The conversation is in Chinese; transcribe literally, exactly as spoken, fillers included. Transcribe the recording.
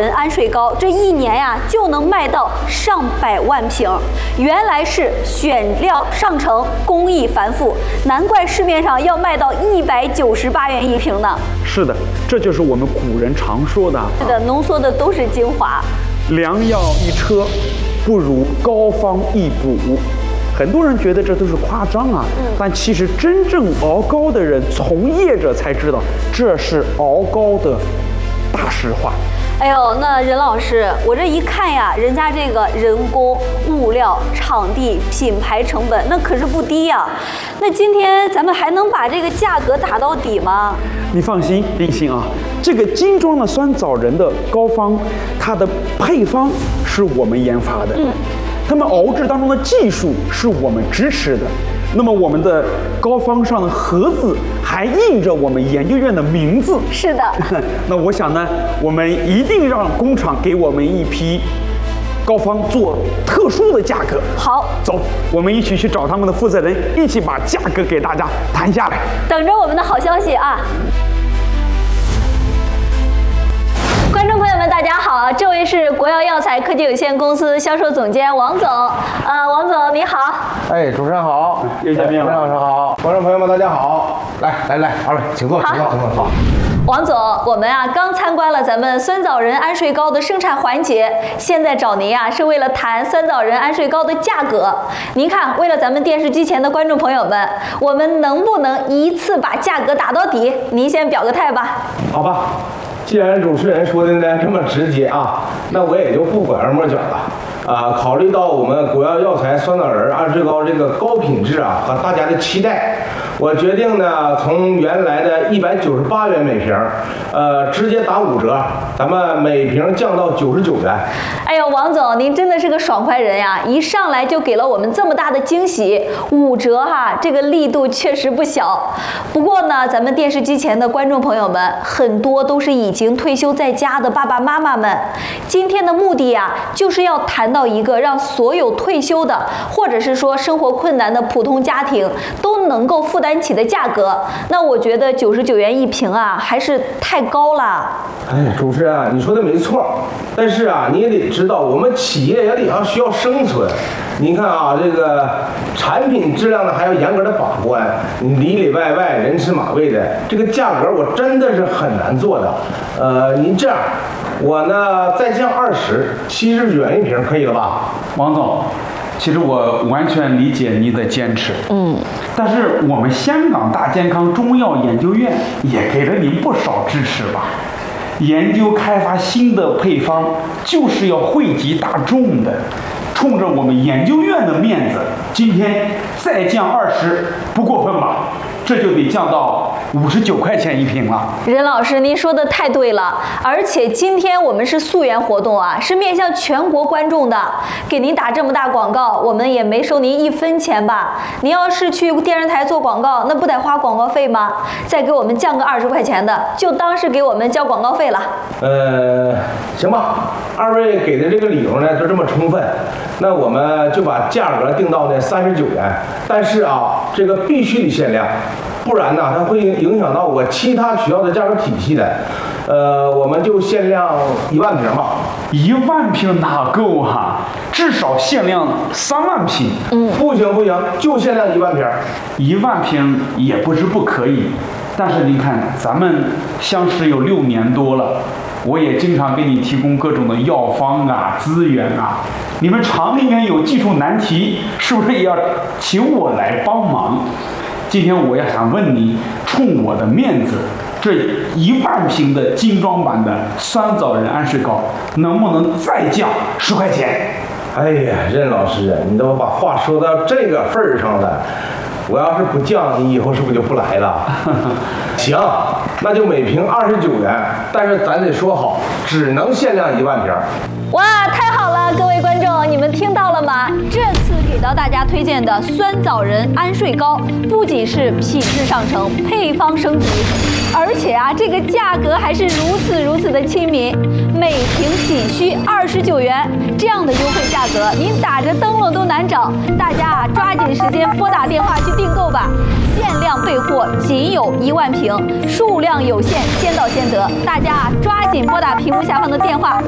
人安睡膏，这一年呀就能卖到上百万瓶。原来是选料上乘，工艺繁复，难怪市面上要卖到一百九十八元一瓶呢。 是的，这就是我们古人常说的。 是的，浓缩的都是精华。 良药一车，不如膏方一补。很多人觉得这都是夸张啊，嗯、但其实真正熬膏的人、从业者才知道，这是熬膏的大实话。 哎呦，那任老师，我这一看呀，人家这个人工、物料、场地、品牌成本，那可是不低呀。那今天咱们还能把这个价格打到底吗？ 你放心，林心啊，这个精装的酸枣仁的膏方，它的配方是我们研发的。嗯。他们熬制当中的技术是我们支持的，那么我们的膏方上的盒子还印着我们研究院的名字。 是的。 那我想呢，我们一定让工厂给我们一批膏方做特殊的价格。 好， 走，我们一起去找他们的负责人，一起把价格给大家谈下来。 等着我们的好消息啊！观众朋友们，大家好，这位是国药药材科技有限公司销售总监王总。呃，王总你好。 哎，主持人好， 又见面了。 任老师好，观众朋友们大家好。来来来，二位请坐，请坐，请坐。好。 王总，我们啊刚参观了咱们酸枣仁安睡膏的生产环节，现在找您啊是为了谈酸枣仁安睡膏的价格。您看，为了咱们电视机前的观众朋友们，我们能不能一次把价格打到底？您先表个态吧。 好吧。既然主持人说的呢这么直接啊，那我也就不拐弯抹角了。啊，考虑到我们国药药材酸枣仁安睡膏这个高品质啊和大家的期待，我决定呢从原来的一百九十八元每瓶，呃，直接打五折，咱们每瓶降到九十九元。 哎呦，王总，您真的是个爽快人呀！一上来就给了我们这么大的惊喜，五折哈，这个力度确实不小。不过呢，咱们电视机前的观众朋友们，很多都是已经退休在家的爸爸妈妈们。今天的目的呀，就是要谈到一个让所有退休的，或者是说生活困难的普通家庭都能够负担起的价格。那我觉得九十九元一瓶啊，还是太高了。 哎，主持人啊，你说的没错，但是啊，你也得知道，我们企业也得要需要生存。您看啊，这个产品质量呢还要严格的把关，里里外外人吃马喂的，这个价格我真的是很难做的。呃，您这样，我呢再降二十，七十九元一瓶，可以了吧？ 王总，其实我完全理解您的坚持，嗯，但是我们香港大健康中药研究院也给了您不少支持吧？研究开发新的配方，就是要惠及大众的。冲着我们研究院的面子，今天再降二十，不过分吧？这就得降到五十九块钱一瓶了。 任老师，您说的太对了，而且今天我们是溯源活动啊，是面向全国观众的，给您打这么大广告，我们也没收您一分钱吧？您要是去电视台做广告，那不得花广告费吗？再给我们降个二十块钱的，就当是给我们交广告费了。 呃，行吧，二位给的这个理由呢就这么充分，那我们就把价格定到呢三十九元，但是啊，这个必须得限量。不然呢，它会影响到我其他学校的价格体系的。呃，我们就限量一万瓶吧。 一万瓶哪够啊？至少限量三万瓶。 嗯，不行不行，就限量一万瓶。 一万瓶也不是不可以，但是您看，咱们相识有六年多了，我也经常给你提供各种的药方啊、资源啊。你们厂里面有技术难题，是不是也要请我来帮忙？今天我也想问你，冲我的面子，这一万瓶的精装版的酸枣仁安睡膏，能不能再降十块钱？ 哎呀，任老师，你都把话说到这个份儿上了，我要是不降，你以后是不是就不来了？行，那就每瓶二十九元，但是咱得说好，只能限量一万瓶。 哇，太好了，各位观众，你们听到了吗？这次给到大家推荐的酸枣仁安睡膏，不仅是品质上乘，配方升级，而且啊，这个价格还是如此如此的亲民，每瓶仅需二十九元，这样的优惠价格，您打着灯笼都难找。大家啊，抓紧时间拨打电话去订购吧，限量备货，仅有一万瓶，数量有限，先到先得。大家啊，抓紧拨打屏幕下方的电话。